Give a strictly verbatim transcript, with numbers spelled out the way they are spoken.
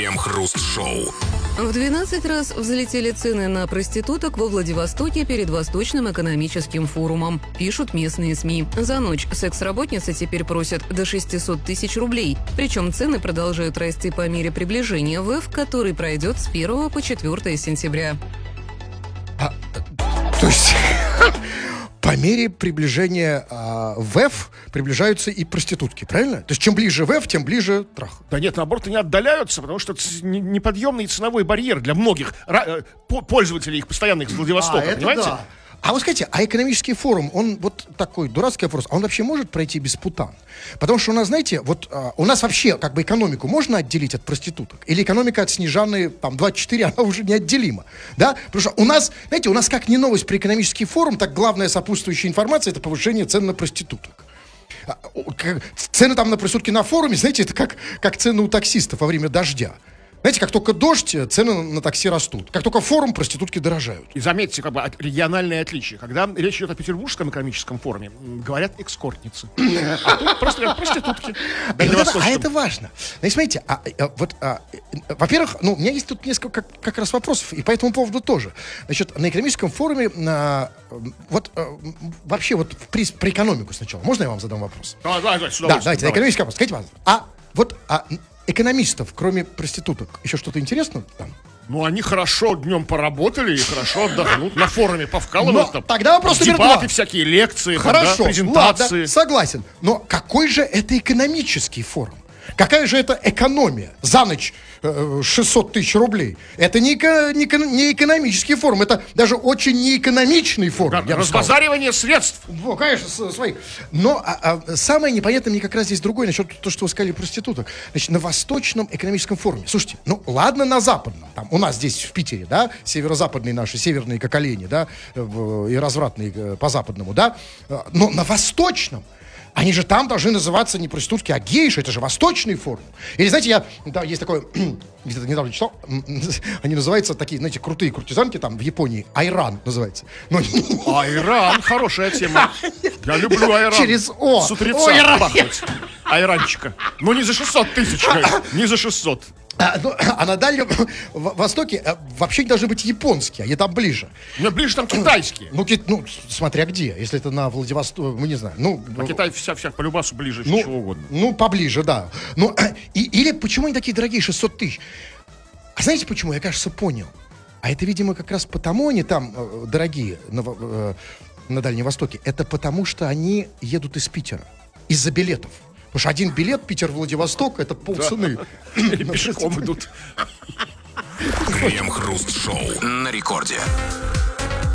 Крем-хруст-шоу. В двенадцать раз взлетели цены на проституток во Владивостоке перед Восточным экономическим форумом, пишут местные СМИ. За ночь секс-работницы теперь просят до шестьсот тысяч рублей. Причем цены продолжают расти по мере приближения ВЭФ, который пройдет с первого по четвёртое сентября. А, то есть... По мере приближения э, ВЭФ приближаются и проститутки, правильно? То есть чем ближе ВЭФ, тем ближе трах. Да нет, наоборот, они отдаляются, потому что это неподъемный ценовой барьер для многих пользователей их постоянных из Владивостока, а, понимаете? Да. А вот скажите, а экономический форум, он вот такой дурацкий вопрос, а он вообще может пройти без путан? Потому что у нас, знаете, вот а, у нас вообще как бы экономику можно отделить от проституток? Или экономика от Снежаны, там, двадцать четыре, она уже неотделима, да? Потому что у нас, знаете, у нас как не новость про экономический форум, так главная сопутствующая информация — это повышение цен на проституток. Цены там на проститутки на форуме, знаете, это как, как цены у таксистов во время дождя. Знаете, как только дождь, цены на такси растут. Как только форум, проститутки дорожают. И заметьте, как бы региональное отличие. Когда речь идет о Петербургском экономическом форуме, говорят экскортницы. А тут просто говорят проститутки. А это важно. Значит, смотрите, а, а, вот, а, во-первых, ну, у меня есть тут несколько как, как раз вопросов, и по этому поводу тоже. Значит, на экономическом форуме, а, вот а, вообще вот при, про экономику сначала. Можно я вам задам вопрос? Да, да, да, да давайте, на экономический вопрос. Скажите, пожалуйста, а вот... А, экономистов, кроме проституток, еще что-то интересное там? Ну, они хорошо днем поработали и хорошо отдохнут. На форуме повкалывают. Но, тогда вопрос номер дебаты, два. всякие лекции, хорошо, там, да, презентации. Ладно, согласен. Но какой же это экономический форум? Какая же это экономия? За ночь э, шестьсот тысяч рублей. Это не, эко, не, не экономический форум. Это даже очень неэкономичный форум. Да, разбазаривание средств. Ну, конечно, своих. Но а, а, самое непонятное мне как раз здесь другое, насчет того, что вы сказали, проституток. Значит, на Восточном экономическом форуме. Слушайте, ну ладно, на Западном. Там, у нас здесь в Питере, да, северо-западные наши, северные как олени, да, и развратные по западному, да. Но на Восточном они же там должны называться не проститутки, а гейши. Это же Восточный форум. Или, знаете, я... Да, есть такое... Где-то недавно читал. Они называются такие, знаете, крутые куртизанки там в Японии. Айран называется. Но... Айран. Хорошая тема. Я люблю айран. Через О. С утреца пахнуть. Айранчика. Но не за шестьсот тысяч. Не за шестьсот. А, ну, а на Дальнем Востоке а, вообще не должны быть японские, а там ближе. Но ближе там китайские. Ну, ки, ну, смотря где. Если это на Владивостоке, мы не знаем. Ну, а Китай вся-вся по любасу ближе, ну, чего угодно. Ну, поближе, да. Ну, и, или почему они такие дорогие, шестьсот тысяч? А знаете почему? Я, кажется, понял. А это, видимо, как раз потому они там э, дорогие на, э, на Дальнем Востоке. Это потому, что они едут из Питера. Из-за билетов. Потому что один билет Питер-Владивосток — это полцены. Или пешком идут. Крем-хруст-шоу на рекорде.